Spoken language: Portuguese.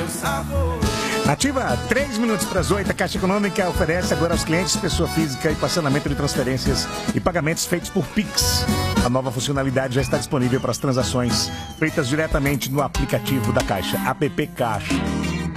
Ativa 3 minutos para as 8. A Caixa Econômica oferece agora aos clientes pessoa física e parcelamento de transferências e pagamentos feitos por Pix. A nova funcionalidade já está disponível para as transações feitas diretamente no aplicativo da Caixa, APP Caixa.